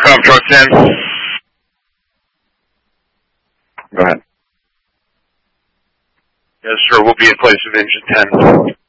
Aircraft truck 10. Go ahead. Yes, sir. We'll be in place of engine 10.